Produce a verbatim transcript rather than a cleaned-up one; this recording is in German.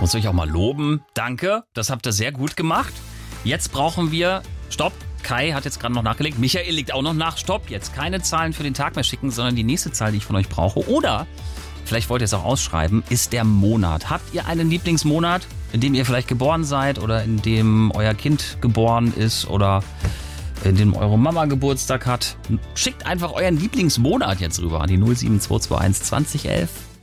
Muss ich auch mal loben. Danke, das habt ihr sehr gut gemacht. Jetzt brauchen wir, stopp, Kai hat jetzt gerade noch nachgelegt, Michael legt auch noch nach, stopp, jetzt keine Zahlen für den Tag mehr schicken, sondern die nächste Zahl, die ich von euch brauche. Oder, vielleicht wollt ihr es auch ausschreiben, ist der Monat. Habt ihr einen Lieblingsmonat, in dem ihr vielleicht geboren seid oder in dem euer Kind geboren ist oder in dem eure Mama Geburtstag hat? Schickt einfach euren Lieblingsmonat jetzt rüber an die null sieben zwei zwei eins zwanzig elf